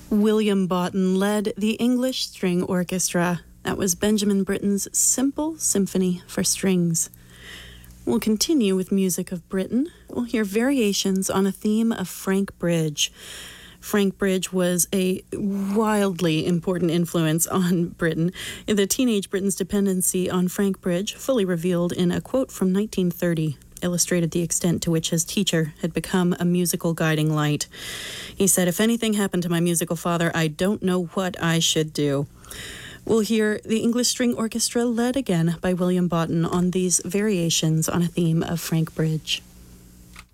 William Boughton led the English String Orchestra. That was Benjamin Britten's Simple Symphony for Strings. We'll continue with music of Britten. We'll hear variations on a theme of Frank Bridge. Frank Bridge was a wildly important influence on Britten. The teenage Britten's dependency on Frank Bridge, fully revealed in a quote from 1930, illustrated the extent to which his teacher had become a musical guiding light. He said, "If anything happened to my musical father, I don't know what I should do." We'll hear the English String Orchestra led again by William Boughton on these variations on a theme of Frank Bridge.